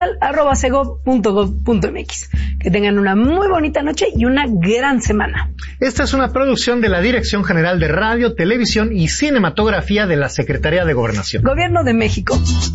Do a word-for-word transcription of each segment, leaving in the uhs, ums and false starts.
arroba segov punto gov punto mx. Que tengan una muy bonita noche y una gran semana. Esta es una producción de la Dirección General de Radio, Televisión y Cinematografía de la Secretaría de Gobernación. Gobierno de México.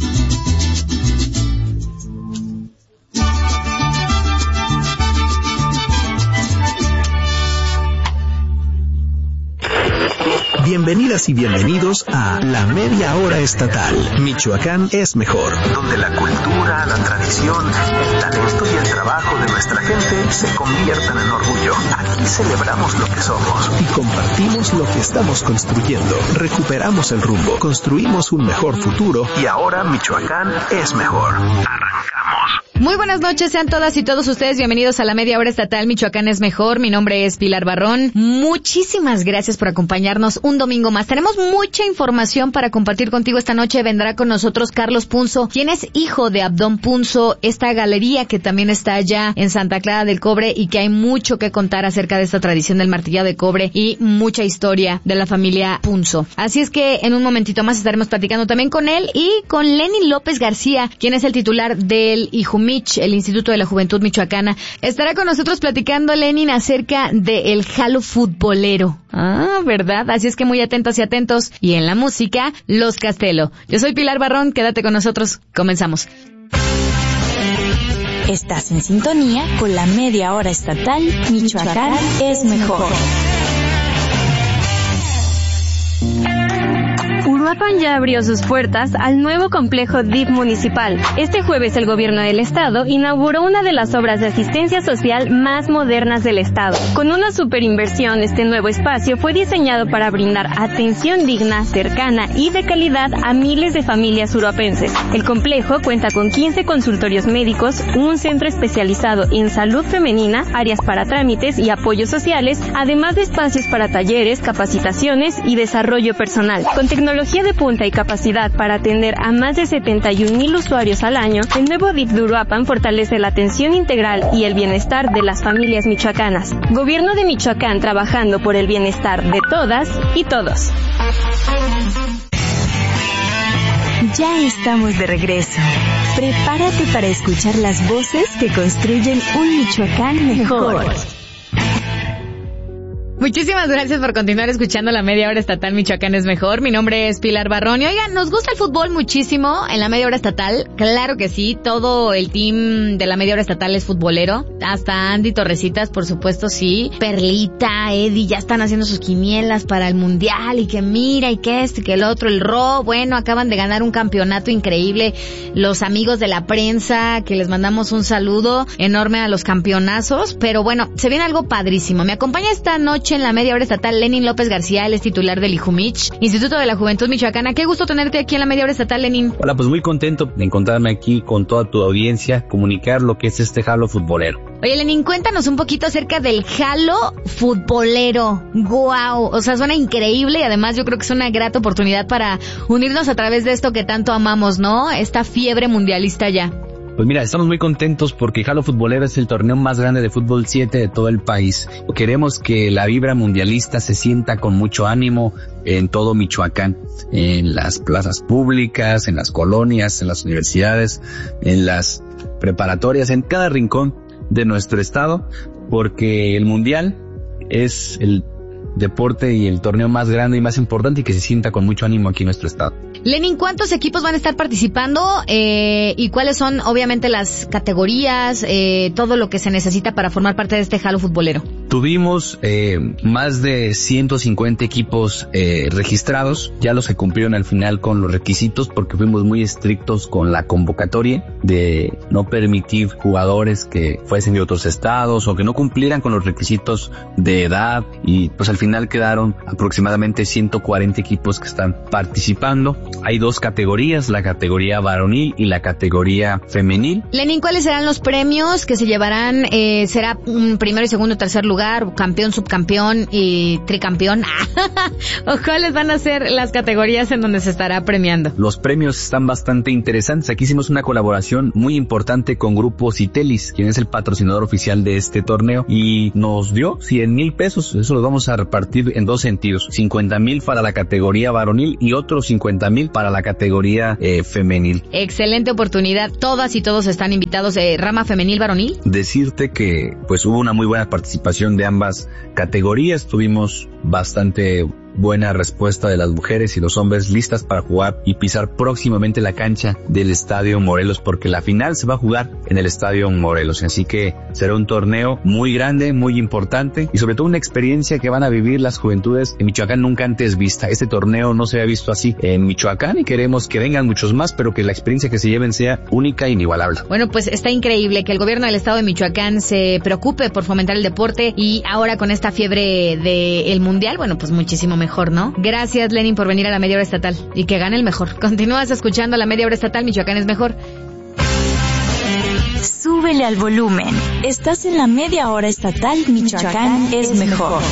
Bienvenidas y bienvenidos a La Media Hora Estatal. Michoacán es mejor. Donde la cultura, la tradición, el talento y el trabajo de nuestra gente se conviertan en orgullo. Aquí celebramos lo que somos y compartimos lo que estamos construyendo. Recuperamos el rumbo, construimos un mejor futuro y ahora Michoacán es mejor. Arrancamos. Muy buenas noches, sean todas y todos ustedes bienvenidos a La Media Hora Estatal. Michoacán es mejor. Mi nombre es Pilar Barrón. Muchísimas gracias por acompañarnos un domingo más. Tenemos mucha información para compartir contigo esta noche. Vendrá con nosotros Carlos Punzo, quien es hijo de Abdón Punzo, esta galería que también está allá en Santa Clara del Cobre y que hay mucho que contar acerca de esta tradición del martillado de cobre y mucha historia de la familia Punzo. Así es que en un momentito más estaremos platicando también con él y con Lenin López García, quien es el titular del IJUMICH, el Instituto de la Juventud Michoacana. Estará con nosotros platicando Lenin acerca del jalo futbolero. Ah, ¿verdad? Así es que muy atentos y atentos. Y en la música, Los Castelo. Yo soy Pilar Barrón, quédate con nosotros. Comenzamos. Estás en sintonía con La Media Hora Estatal. Michoacán es mejor. Uruapan ya abrió sus puertas al nuevo complejo D I F municipal. Este jueves el gobierno del estado inauguró una de las obras de asistencia social más modernas del estado. Con una superinversión, este nuevo espacio fue diseñado para brindar atención digna, cercana y de calidad a miles de familias uruapenses. El complejo cuenta con quince consultorios médicos, un centro especializado en salud femenina, áreas para trámites y apoyos sociales, además de espacios para talleres, capacitaciones y desarrollo personal. Con tecnología de punta y capacidad para atender a más de setenta y un mil usuarios al año, el nuevo D I F de Uruapan fortalece la atención integral y el bienestar de las familias michoacanas. Gobierno de Michoacán trabajando por el bienestar de todas y todos. Ya estamos de regreso. Prepárate para escuchar las voces que construyen un Michoacán mejor. Muchísimas gracias por continuar escuchando La Media Hora Estatal. Michoacán es mejor. Mi nombre es Pilar Barrón. Y oigan, nos gusta el fútbol muchísimo en La Media Hora Estatal. Claro que sí, todo el team de La Media Hora Estatal es futbolero. Hasta Andy Torrecitas, por supuesto, sí. Perlita, Eddie, ya están haciendo sus quinielas para el Mundial. Y que mira, y que este, y que el otro, el Ro. Bueno, acaban de ganar un campeonato increíble. Los amigos de la prensa, que les mandamos un saludo enorme a los campeonazos. Pero bueno, se viene algo padrísimo. Me acompaña esta noche en La Media Hora Estatal Lenin López García, él es titular del IJUMICH, Instituto de la Juventud Michoacana. Qué gusto tenerte aquí en La Media Hora Estatal, Lenin. Hola, pues muy contento de encontrarme aquí con toda tu audiencia, comunicar lo que es este jalo futbolero. Oye, Lenin, cuéntanos un poquito acerca del jalo futbolero. Guau, o sea, suena increíble y además yo creo que es una grata oportunidad para unirnos a través de esto que tanto amamos, ¿no? Esta fiebre mundialista ya. Pues mira, estamos muy contentos porque Jalo Futbolero es el torneo más grande de fútbol siete de todo el país. Queremos que la vibra mundialista se sienta con mucho ánimo en todo Michoacán, en las plazas públicas, en las colonias, en las universidades, en las preparatorias, en cada rincón de nuestro estado, porque el mundial es el deporte y el torneo más grande y más importante y que se sienta con mucho ánimo aquí en nuestro estado. Lenin, ¿cuántos equipos van a estar participando eh, y cuáles son obviamente las categorías, eh, todo lo que se necesita para formar parte de este jalo futbolero? Tuvimos eh, más de ciento cincuenta equipos eh, registrados, ya los que cumplieron al final con los requisitos porque fuimos muy estrictos con la convocatoria de no permitir jugadores que fuesen de otros estados o que no cumplieran con los requisitos de edad y pues al final quedaron aproximadamente ciento cuarenta equipos que están participando. Hay dos categorías, la categoría varonil y la categoría femenil. Lenin, ¿cuáles serán los premios que se llevarán? Eh, ¿Será un primero y segundo o tercer lugar? lugar, campeón, subcampeón y tricampeón? ¿O cuáles van a ser las categorías en donde se estará premiando? Los premios están bastante interesantes. Aquí hicimos una colaboración muy importante con Grupo Citelis, quien es el patrocinador oficial de este torneo, y nos dio cien mil pesos. Eso lo vamos a repartir en dos sentidos: cincuenta mil para la categoría varonil y otros cincuenta mil para la categoría eh, femenil. Excelente oportunidad. Todas y todos están invitados. Eh, ¿Rama femenil, varonil? Decirte que pues hubo una muy buena participación de ambas categorías. Tuvimos bastante buena respuesta de las mujeres y los hombres listas para jugar y pisar próximamente la cancha del Estadio Morelos, porque la final se va a jugar en el Estadio Morelos, así que será un torneo muy grande, muy importante y sobre todo una experiencia que van a vivir las juventudes en Michoacán nunca antes vista. Este torneo no se ha visto así en Michoacán y queremos que vengan muchos más, pero que la experiencia que se lleven sea única e inigualable. Bueno, pues está increíble que el gobierno del estado de Michoacán se preocupe por fomentar el deporte, y ahora con esta fiebre del mundial, bueno, pues muchísimo mejor. Mejor, ¿no? Gracias, Lenin, por venir a la Media Hora Estatal y que gane el mejor. Continúas escuchando la Media Hora Estatal. Michoacán es mejor. Súbele al volumen. Estás en la Media Hora Estatal. Michoacán, Michoacán es, es mejor. mejor.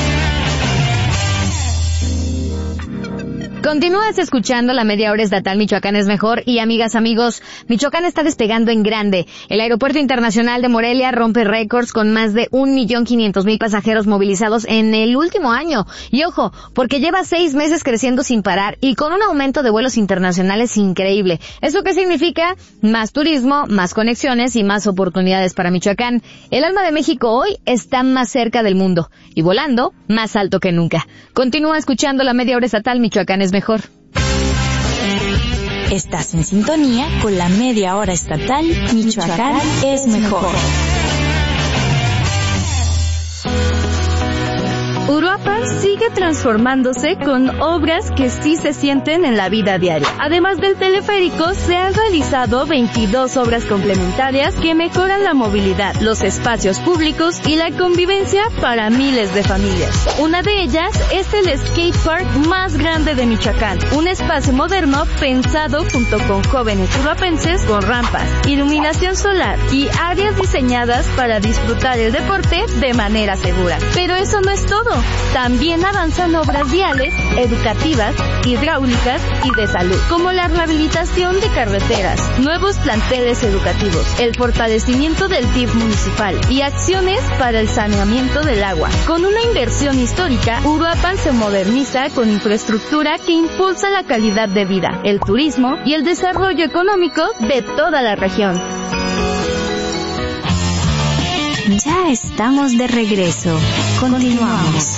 Continúas escuchando la Media Hora Estatal. Michoacán es mejor. Y amigas, amigos, Michoacán está despegando en grande. El Aeropuerto Internacional de Morelia rompe récords con más de un millón quinientos mil pasajeros movilizados en el último año. Y ojo, porque lleva seis meses creciendo sin parar y con un aumento de vuelos internacionales increíble. ¿Eso qué significa? Más turismo, más conexiones y más oportunidades para Michoacán. El alma de México hoy está más cerca del mundo y volando más alto que nunca. Continúa escuchando la Media Hora Estatal. Michoacán es mejor. Estás en sintonía con la Media Hora Estatal. Michoacán es mejor. Uruapan sigue transformándose con obras que sí se sienten en la vida diaria. Además del teleférico, se han realizado veintidós obras complementarias que mejoran la movilidad, los espacios públicos y la convivencia para miles de familias. Una de ellas es el skate park más grande de Michoacán, un espacio moderno pensado junto con jóvenes uruapenses con rampas, iluminación solar y áreas diseñadas para disfrutar el deporte de manera segura. Pero eso no es todo. También avanzan obras viales, educativas, hidráulicas y de salud, como la rehabilitación de carreteras, nuevos planteles educativos, el fortalecimiento del D I F municipal y acciones para el saneamiento del agua. Con una inversión histórica, Uruapan se moderniza con infraestructura que impulsa la calidad de vida, el turismo y el desarrollo económico de toda la región. Ya estamos de regreso. Continuamos.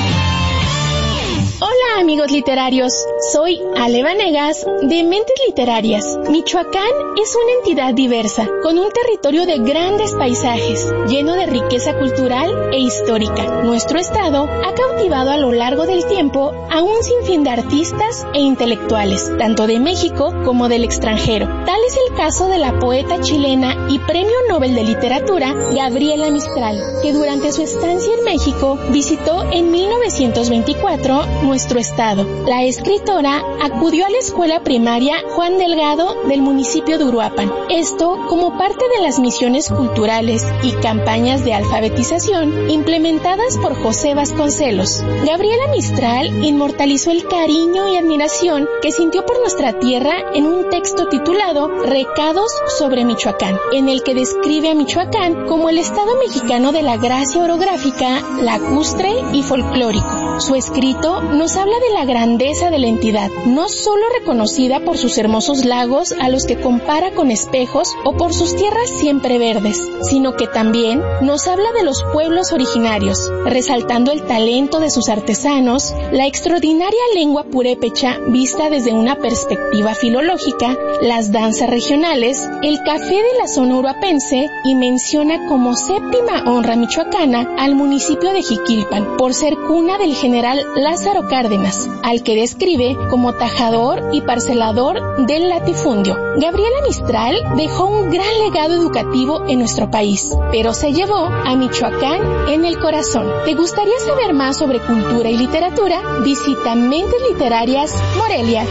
Hola amigos literarios, soy Ale Vanegas de Mentes Literarias. Michoacán es una entidad diversa, con un territorio de grandes paisajes, lleno de riqueza cultural e histórica. Nuestro estado ha cautivado a lo largo del tiempo a un sinfín de artistas e intelectuales, tanto de México como del extranjero. Tal es el caso de la poeta chilena y Premio Nobel de Literatura, Gabriela Mistral, que durante su estancia en México visitó en mil novecientos veinticuatro nuestro estado. La escritora acudió a la escuela primaria Juan Delgado del municipio de Uruapan. Esto como parte de las misiones culturales y campañas de alfabetización implementadas por José Vasconcelos. Gabriela Mistral inmortalizó el cariño y admiración que sintió por nuestra tierra en un texto titulado Recados sobre Michoacán, en el que describe a Michoacán como el estado mexicano de la gracia orográfica, lacustre y folclórico. Su escrito nos habla de la grandeza de la entidad, no solo reconocida por sus hermosos lagos a los que compara con espejos o por sus tierras siempre verdes, sino que también nos habla de los pueblos originarios, resaltando el talento de sus artesanos, la extraordinaria lengua purépecha vista desde una perspectiva filológica, las danzas regionales, el café de la zona uruapense, y menciona como séptima honra michoacana al municipio de Jiquilpan, por ser cuna del general Lázaro Cárdenas, al que describe como tajador y parcelador del latifundio. Gabriela Mistral dejó un gran legado educativo en nuestro país, pero se llevó a Michoacán en el corazón. ¿Te gustaría saber más sobre cultura y literatura? Visita Mentes Literarias Morelia.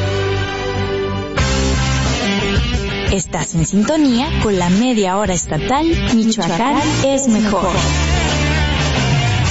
Estás en sintonía con la Media Hora Estatal. Michoacán es mejor.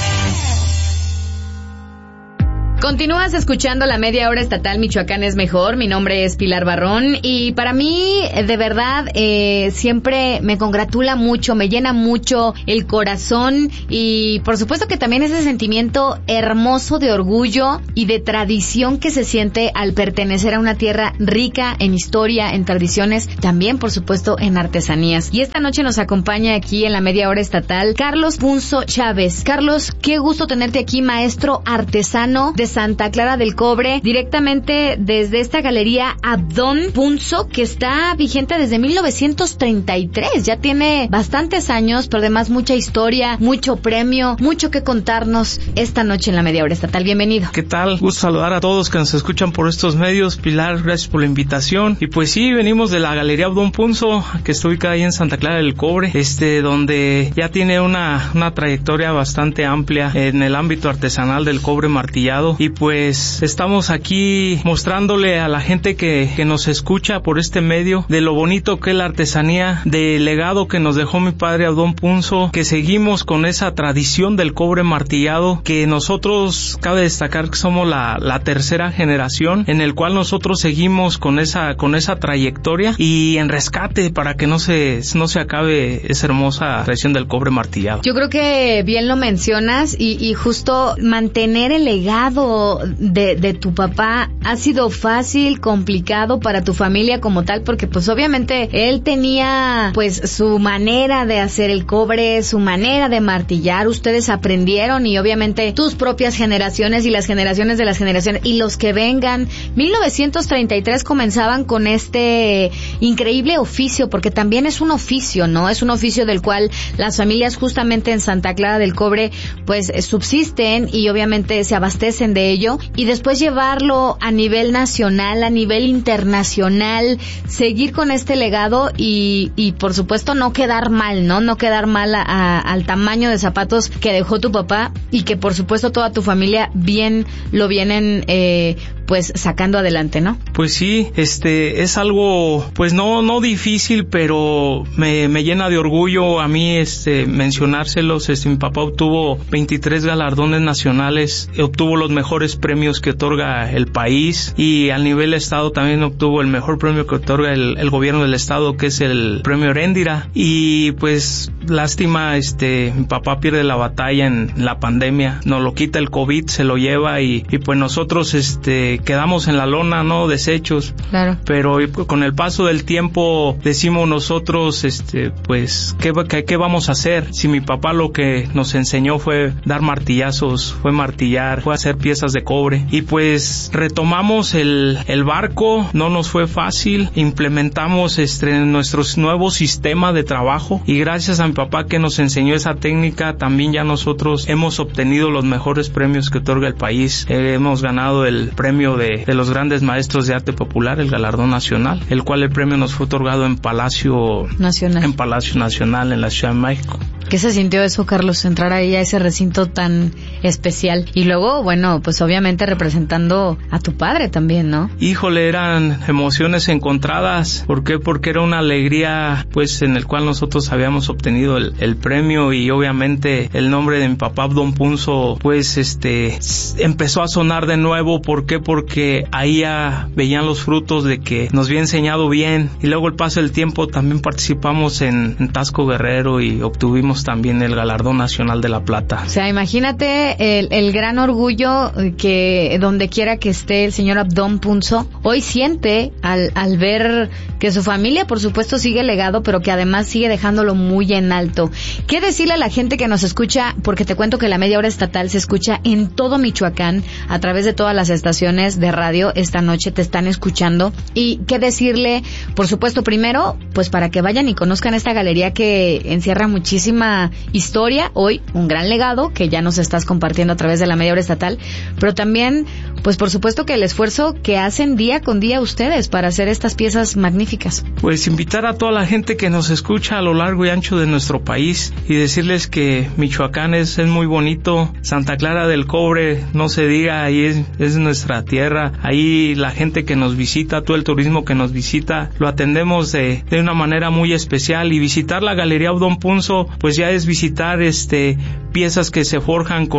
Continúas escuchando la media hora estatal Michoacán es mejor. Mi nombre es Pilar Barrón y para mí, de verdad, eh, siempre me congratula mucho, me llena mucho el corazón y por supuesto que también ese sentimiento hermoso de orgullo y de tradición que se siente al pertenecer a una tierra rica en historia, en tradiciones, también por supuesto en artesanías. Y esta noche nos acompaña aquí en la media hora estatal Carlos Punzo Chávez. Carlos, qué gusto tenerte aquí, maestro artesano de Santa Clara del Cobre, directamente desde esta galería Abdón Punzo, que está vigente desde mil novecientos treinta y tres. Ya tiene bastantes años, pero además mucha historia, mucho premio, mucho que contarnos esta noche en la media hora estatal. Bienvenido. ¿Qué tal? Gusto saludar a todos que nos escuchan por estos medios. Pilar, gracias por la invitación. Y pues sí, venimos de la galería Abdón Punzo, que está ubicada ahí en Santa Clara del Cobre, este, donde ya tiene una, una trayectoria bastante amplia en el ámbito artesanal del cobre martillado. Y pues estamos aquí mostrándole a la gente que, que nos escucha por este medio de lo bonito que es la artesanía, del legado que nos dejó mi padre Abdón Punzo, que seguimos con esa tradición del cobre martillado, que nosotros, cabe destacar que somos la, la tercera generación, en el cual nosotros seguimos con esa, con esa trayectoria y en rescate para que no se, no se acabe esa hermosa tradición del cobre martillado. Yo creo que bien lo mencionas y, y justo mantener el legado De, de tu papá ha sido fácil, complicado para tu familia como tal, porque pues obviamente él tenía pues su manera de hacer el cobre, su manera de martillar, ustedes aprendieron y obviamente tus propias generaciones y las generaciones de las generaciones y los que vengan. mil novecientos treinta y tres comenzaban con este increíble oficio, porque también es un oficio, ¿no? Es un oficio del cual las familias justamente en Santa Clara del Cobre pues subsisten y obviamente se abastecen de ello, y después llevarlo a nivel nacional, a nivel internacional, seguir con este legado y, y por supuesto no quedar mal, ¿no? No quedar mal a, a, al tamaño de zapatos que dejó tu papá y que por supuesto toda tu familia bien lo vienen eh, pues sacando adelante, ¿no? Pues sí, este es algo pues no no difícil, pero me, me llena de orgullo a mí este mencionárselos. Este mi papá obtuvo veintitrés galardones nacionales, obtuvo los mejores premios que otorga el país y a nivel estado también obtuvo el mejor premio que otorga el, el gobierno del estado, que es el premio Heréndira. Y pues lástima, este mi papá pierde la batalla en la pandemia, nos lo quita el COVID, se lo lleva y, y pues nosotros este quedamos en la lona, no desechos. Claro. Pero con el paso del tiempo decimos nosotros, este pues ¿qué, qué, qué vamos a hacer? Si mi papá lo que nos enseñó fue dar martillazos, fue martillar, fue hacer piezas de cobre, y pues retomamos el, el barco, no nos fue fácil, implementamos este nuestro nuevo sistema de trabajo y gracias a mi papá que nos enseñó esa técnica, también ya nosotros hemos obtenido los mejores premios que otorga el país. Eh, hemos ganado el premio de, de los grandes maestros de arte popular, el galardón nacional, el cual el premio nos fue otorgado en Palacio Nacional, en Palacio Nacional en la Ciudad de México. ¿Qué se sintió eso, Carlos, entrar ahí a ese recinto tan especial? Y luego, bueno, pues obviamente representando a tu padre también, ¿no? Híjole, eran emociones encontradas. ¿Por qué? Porque era una alegría, pues, en el cual nosotros habíamos obtenido el, el premio y obviamente el nombre de mi papá, Abdón Punzo, pues, este, empezó a sonar de nuevo. ¿Por qué? Porque ahí ya veían los frutos de que nos había enseñado bien. Y luego el paso del tiempo también participamos en, en Tasco Guerrero y obtuvimos también el galardón nacional de la plata. O sea, imagínate el, el gran orgullo que donde quiera que esté el señor Abdón Punzo hoy siente al, al ver que su familia por supuesto sigue el legado, pero que además sigue dejándolo muy en alto. ¿Qué decirle a la gente que nos escucha? Porque te cuento que la media hora estatal se escucha en todo Michoacán a través de todas las estaciones de radio. Esta noche te están escuchando. Y qué decirle, por supuesto, primero, pues para que vayan y conozcan esta galería que encierra muchísima historia, hoy un gran legado que ya nos estás compartiendo a través de la media hora estatal, pero también, pues por supuesto que el esfuerzo que hacen día con día ustedes para hacer estas piezas magníficas. Pues invitar a toda la gente que nos escucha a lo largo y ancho de nuestro país y decirles que Michoacán es, es muy bonito, Santa Clara del Cobre, no se diga, ahí es, es nuestra tierra, ahí la gente que nos visita, todo el turismo que nos visita, lo atendemos de, de una manera muy especial, y visitar la Galería Abdón Punzo, pues ya es visitar este piezas que se forjan con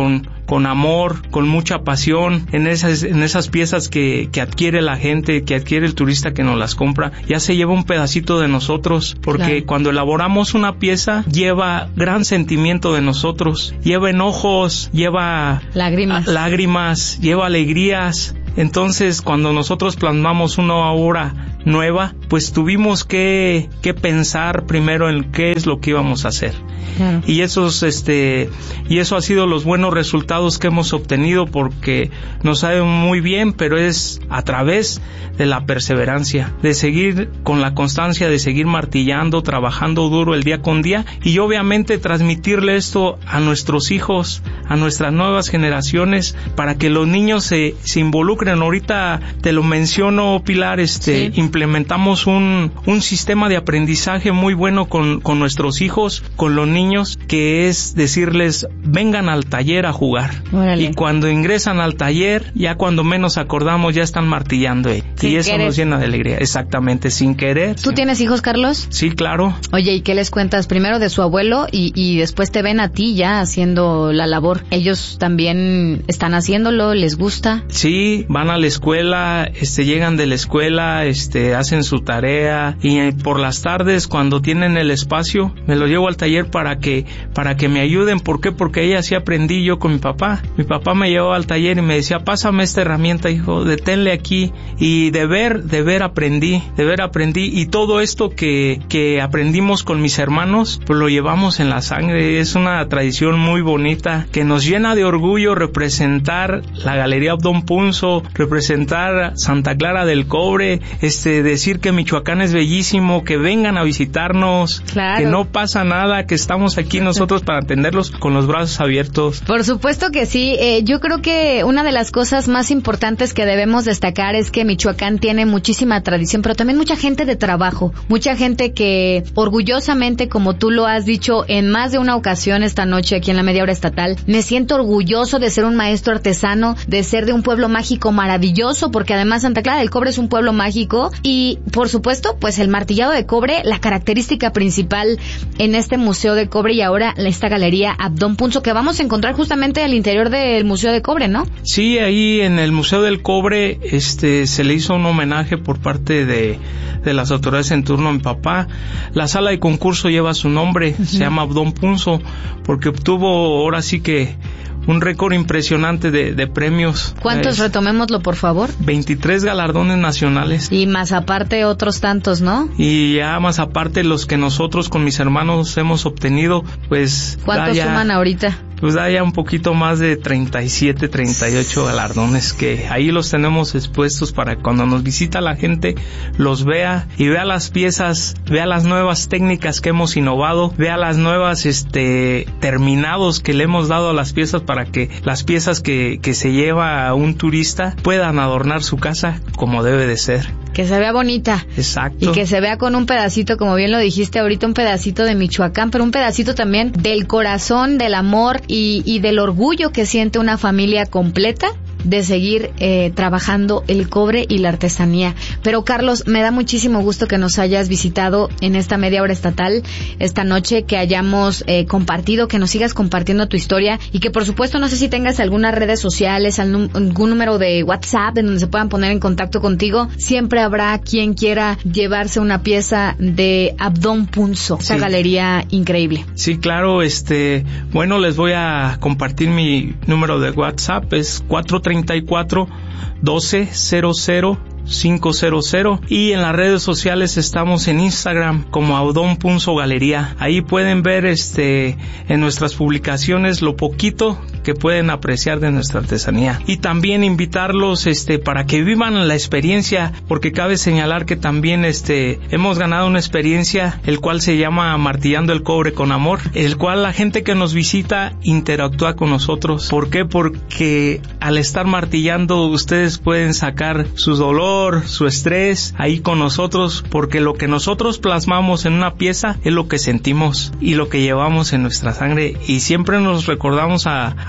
con amor, con mucha pasión en esas, en esas piezas que, que adquiere la gente, que adquiere el turista que nos las compra, ya se lleva un pedacito de nosotros, porque claro, cuando elaboramos una pieza lleva gran sentimiento de nosotros, lleva enojos, lleva lágrimas, lágrimas, lleva alegrías. Entonces, cuando nosotros plasmamos una obra nueva, pues tuvimos que, que pensar primero en qué es lo que íbamos a hacer. Claro. Y esos, este, y eso ha sido los buenos resultados que hemos obtenido, porque nos sabe muy bien, pero es a través de la perseverancia, de seguir con la constancia, de seguir martillando, trabajando duro el día con día, y obviamente transmitirle esto a nuestros hijos, a nuestras nuevas generaciones, para que los niños se, se involucren. Ahorita te lo menciono, Pilar, este, sí. implementamos un, un sistema de aprendizaje muy bueno con, con nuestros hijos, con los niños, que es decirles, vengan al taller a jugar. Órale. Y cuando ingresan al taller, ya cuando menos acordamos, ya están martillando. Eh. Y eso querer. Nos llena de alegría. Exactamente, sin querer. ¿Tú tienes hijos, Carlos? Sí, claro. Oye, ¿y qué les cuentas? Primero de su abuelo y, y después te ven a ti ya haciendo la labor. ¿Ellos también están haciéndolo? ¿Les gusta? Sí, van a la escuela, este, llegan de la escuela, este, hacen su tarea, y eh, por las tardes, cuando tienen el espacio, me lo llevo al taller para que, para que me ayuden. ¿Por qué? Porque ella sí aprendí yo con mi papá. Mi papá me llevó al taller y me decía, pásame esta herramienta, hijo, deténle aquí. Y de ver, de ver aprendí, de ver aprendí, y todo esto que, que aprendimos con mis hermanos, pues lo llevamos en la sangre. Es una tradición muy bonita que nos llena de orgullo representar la Galería Abdón Punzo, representar Santa Clara del Cobre, este, decir que Michoacán es bellísimo, que vengan a visitarnos, claro, que no pasa nada, que estamos aquí nosotros para atenderlos con los brazos abiertos. Por supuesto que sí. Eh, yo creo que una de las cosas más importantes que debemos destacar es que Michoacán tiene muchísima tradición, pero también mucha gente de trabajo, mucha gente que orgullosamente, como tú lo has dicho en más de una ocasión esta noche aquí en la Media Hora Estatal, me siento orgulloso de ser un maestro artesano, de ser de un pueblo mágico maravilloso, porque además Santa Clara del Cobre es un pueblo mágico, y por supuesto, pues el martillado de cobre, la característica principal en este Museo de Cobre y ahora esta Galería Abdón Punzo, que vamos a encontrar justamente al interior del Museo de Cobre, ¿no? Sí, ahí en el Museo del Cobre, este, se le hizo un homenaje por parte de, de las autoridades en turno a mi papá. La sala de concurso lleva su nombre, uh-huh. se llama Abdón Punzo, porque obtuvo ahora sí que un récord impresionante de, de premios. ¿Cuántos? Eh, Retomémoslo, por favor. veintitrés galardones nacionales. Y más aparte otros tantos, ¿no? Y ya más aparte los que nosotros con mis hermanos hemos obtenido, pues... ¿Cuántos ya, suman ahorita? Pues da ya un poquito más de treinta y siete, treinta y ocho galardones, que ahí los tenemos expuestos para cuando nos visita la gente los vea y vea las piezas, vea las nuevas técnicas que hemos innovado, vea las nuevas este terminados que le hemos dado a las piezas para que las piezas que, que se lleva a un turista puedan adornar su casa como debe de ser. Que se vea bonita. Exacto. Y que se vea con un pedacito, como bien lo dijiste ahorita, un pedacito de Michoacán, pero un pedacito también del corazón, del amor y, y del orgullo que siente una familia completa de seguir eh, trabajando el cobre y la artesanía. Pero Carlos, me da muchísimo gusto que nos hayas visitado en esta Media Hora Estatal esta noche, que hayamos eh, compartido, que nos sigas compartiendo tu historia y que por supuesto no sé si tengas algunas redes sociales, algún, algún número de WhatsApp en donde se puedan poner en contacto contigo. Siempre habrá quien quiera llevarse una pieza de Abdón Punzo, esa sí. galería increíble. Sí, claro, este, bueno, les voy a compartir mi número de WhatsApp, es cuatro treinta y cuatro, doce, cero cero, cinco cero cero, y en las redes sociales estamos en Instagram como Abdón Punzo Galería. Ahí pueden ver este en nuestras publicaciones lo poquito que pueden apreciar de nuestra artesanía, y también invitarlos este para que vivan la experiencia, porque cabe señalar que también este hemos ganado una experiencia el cual se llama Martillando el Cobre con Amor, el cual la gente que nos visita interactúa con nosotros. ¿Por qué? Porque al estar martillando ustedes pueden sacar su dolor, su estrés ahí con nosotros, porque lo que nosotros plasmamos en una pieza es lo que sentimos y lo que llevamos en nuestra sangre, y siempre nos recordamos a, a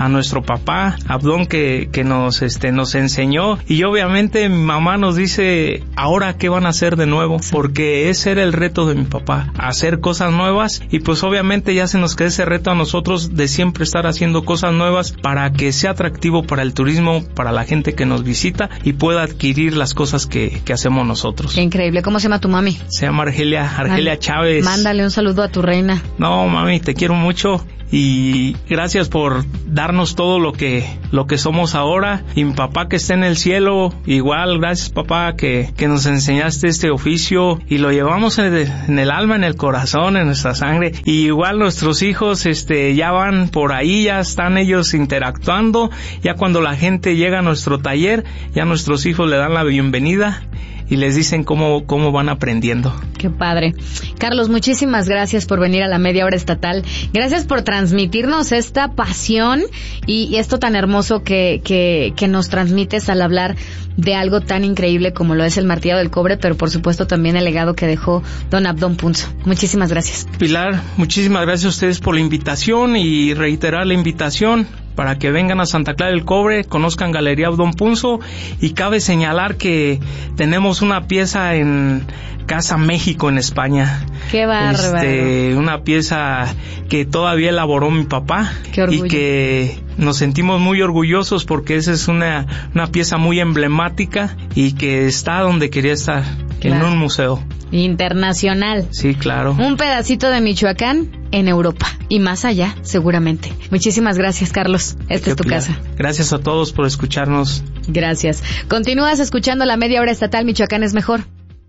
a nuestro papá, Abdón, que, que nos, este, nos enseñó. Y obviamente mi mamá nos dice, ahora qué van a hacer de nuevo, porque ese era el reto de mi papá, hacer cosas nuevas. Y pues obviamente ya se nos queda ese reto a nosotros de siempre estar haciendo cosas nuevas para que sea atractivo para el turismo, para la gente que nos visita y pueda adquirir las cosas que, que hacemos nosotros. Qué increíble. ¿Cómo se llama tu mami? Se llama Argelia, Argelia Mándale, Chávez. Mándale un saludo a tu reina. No, mami, te quiero mucho. Y gracias por darnos todo lo que lo que somos ahora. Y mi papá que está en el cielo, igual, gracias papá que, que nos enseñaste este oficio y lo llevamos en el, en el alma, en el corazón, en nuestra sangre. Y igual nuestros hijos este ya van por ahí, ya están ellos interactuando. Ya cuando la gente llega a nuestro taller, ya nuestros hijos le dan la bienvenida y les dicen cómo, cómo van aprendiendo. Qué padre. Carlos, muchísimas gracias por venir a la Media Hora Estatal. Gracias por transmitirnos esta pasión y, y esto tan hermoso que, que, que nos transmites al hablar de algo tan increíble como lo es el martillado del cobre, pero por supuesto también el legado que dejó don Abdón Punzo. Muchísimas gracias. Pilar, muchísimas gracias a ustedes por la invitación y reiterar la invitación para que vengan a Santa Clara del Cobre, conozcan Galería Abdón Punzo, y cabe señalar que tenemos una pieza en Casa México en España. ¡Qué bárbaro! Este, una pieza que todavía elaboró mi papá. ¡Qué orgullo! Y que nos sentimos muy orgullosos porque esa es una, una pieza muy emblemática y que está donde quería estar, claro, en un museo internacional. Sí, claro. Un pedacito de Michoacán en Europa y más allá, seguramente. Muchísimas gracias, Carlos. Esta es tu Pilar. casa. Gracias a todos por escucharnos. Gracias. Continúas escuchando la Media Hora Estatal. Michoacán es mejor.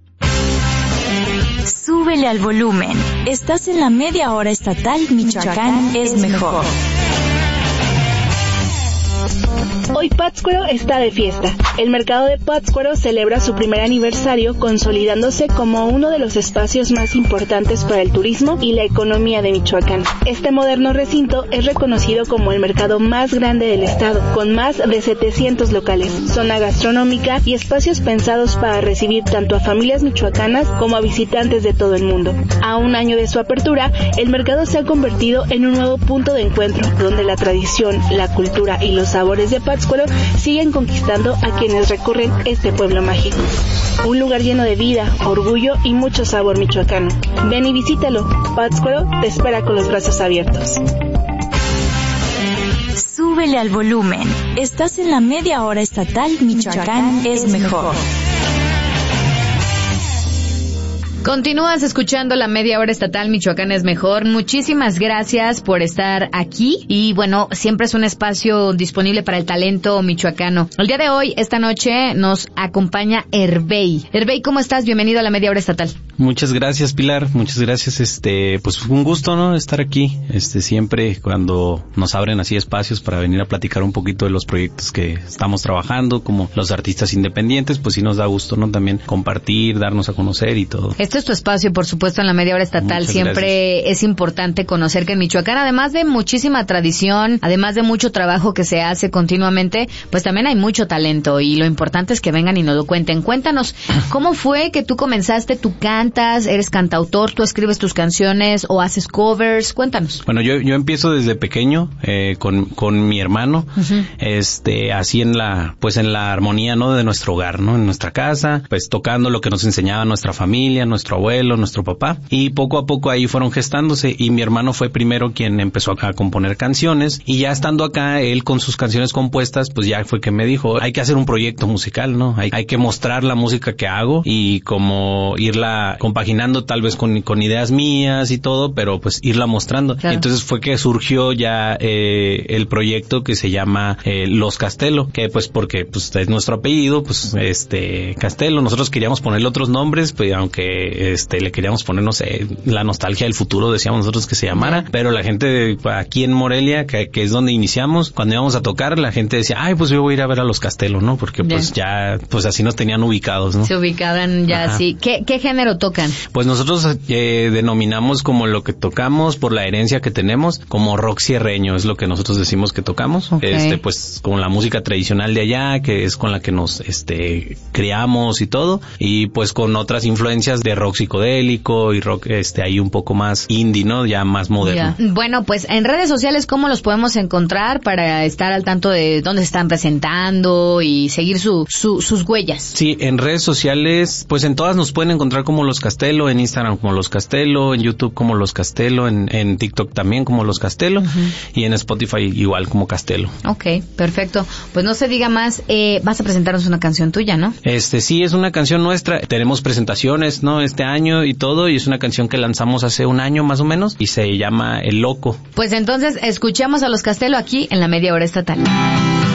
Súbele al volumen. Estás en la Media Hora Estatal. Michoacán, Michoacán es, es mejor. Hoy Pátzcuaro está de fiesta. El mercado de Pátzcuaro celebra su primer aniversario, consolidándose como uno de los espacios más importantes para el turismo y la economía de Michoacán. Este moderno recinto es reconocido como el mercado más grande del estado, con más de setecientos locales, zona gastronómica y espacios pensados para recibir tanto a familias michoacanas como a visitantes de todo el mundo. A un año de su apertura, el mercado se ha convertido en un nuevo punto de encuentro, donde la tradición, la cultura y los sabores de Pátzcuaro siguen conquistando a quienes recurren este pueblo mágico. Un lugar lleno de vida, orgullo y mucho sabor michoacano. Ven y visítalo. Pátzcuaro te espera con los brazos abiertos. Súbele al volumen. Estás en la Media Hora Estatal. Michoacán, Michoacán es mejor. Continúas escuchando la Media Hora Estatal. Michoacán es mejor. Muchísimas gracias por estar aquí y bueno, siempre es un espacio disponible para el talento michoacano. El día de hoy, esta noche, nos acompaña Herbey. Herbey, ¿cómo estás? Bienvenido a la Media Hora Estatal. Muchas gracias, Pilar. Muchas gracias. Este, pues un gusto, ¿no? Estar aquí. Este, siempre cuando nos abren así espacios para venir a platicar un poquito de los proyectos que estamos trabajando, como los artistas independientes, pues sí nos da gusto, ¿no? También compartir, darnos a conocer y todo. Este es tu espacio, por supuesto, en la Media Hora Estatal. Muchas Siempre gracias. Es importante conocer que en Michoacán, además de muchísima tradición, además de mucho trabajo que se hace continuamente, pues también hay mucho talento y lo importante es que vengan y nos lo cuenten. Cuéntanos, ¿cómo fue que tú comenzaste? ¿Tú cantas? ¿Eres cantautor? ¿Tú escribes tus canciones o haces covers? Cuéntanos. Bueno, yo yo empiezo desde pequeño eh, con con mi hermano, uh-huh. este, así en la pues en la armonía, ¿no? De nuestro hogar, ¿no? En nuestra casa, pues tocando lo que nos enseñaba nuestra familia, nuestro abuelo, nuestro papá, y poco a poco ahí fueron gestándose y mi hermano fue primero quien empezó a componer canciones y ya estando acá él con sus canciones compuestas, pues ya fue que me dijo, hay que hacer un proyecto musical, ¿no? Hay, hay que mostrar la música que hago y como irla compaginando tal vez con, con ideas mías y todo, pero pues irla mostrando. Claro. Entonces fue que surgió ya eh, el proyecto que se llama eh, Los Castelo, que pues porque pues es nuestro apellido, pues este Castelo, nosotros queríamos ponerle otros nombres, pues aunque este le queríamos poner, no sé, la nostalgia del futuro, decíamos nosotros que se llamara, pero la gente aquí en Morelia, que, que es donde iniciamos, cuando íbamos a tocar, la gente decía, ay, pues yo voy a ir a ver a Los Castelo, ¿no? Porque yeah. pues ya, pues así nos tenían ubicados, ¿no? Se ubicaban ya así. ¿Qué, qué género tocan? Pues nosotros eh, denominamos como lo que tocamos por la herencia que tenemos, como rock sierreño, es lo que nosotros decimos que tocamos, okay. este pues con la música tradicional de allá, que es con la que nos este criamos y todo, y pues con otras influencias de rock psicodélico y rock este ahí un poco más indie, ¿no? Ya más moderno. Yeah. Bueno, pues en redes sociales, ¿cómo los podemos encontrar para estar al tanto de dónde se están presentando y seguir su, su, sus huellas? Sí, en redes sociales, pues en todas nos pueden encontrar como Los Castelo, en Instagram como Los Castelo, en YouTube como Los Castelo, en, en TikTok también como Los Castelo, uh-huh. y en Spotify igual como Castelo. Ok, perfecto. Pues no se diga más, eh, vas a presentarnos una canción tuya, ¿no? Este, sí, es una canción nuestra. Tenemos presentaciones, ¿no? Este año y todo, y es una canción que lanzamos hace un año más o menos, y se llama El Loco. Pues entonces, escuchamos a Los Castelo aquí en la Media Hora Estatal.